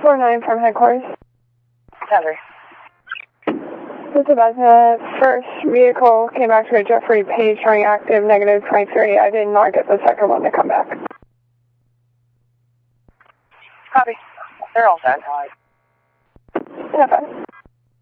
49 from headquarters. Henry. This is about the first vehicle came back to a Jeffrey Page showing active negative 23. I did not get the second one to come back. Copy. They're all set. Yeah, fine.